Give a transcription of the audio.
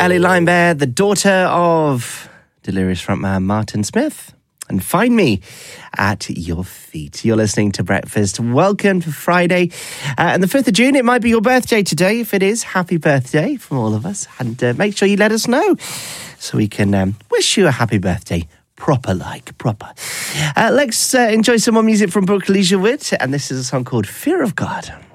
Ellie Limebear, the daughter of Delirious frontman Martin Smith. And find me at your feet. You're listening to Breakfast. Welcome to Friday. And the 5th of June, it might be your birthday today. If it is, happy birthday from all of us. And make sure you let us know so we can wish you a happy birthday. Proper. Let's enjoy some more music from Brooke Leisurewood. And this is a song called Fear of God.